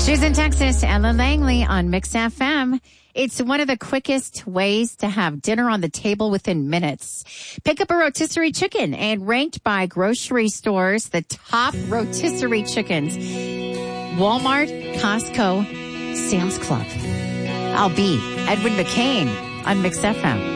She's in Texas, Ella Langley on Mix FM. It's one of the quickest ways to have dinner on the table within minutes. Pick up a rotisserie chicken and ranked by grocery stores, the top rotisserie chickens. Walmart, Costco, Sam's Club. I'll be Edwin McCain on Mix FM.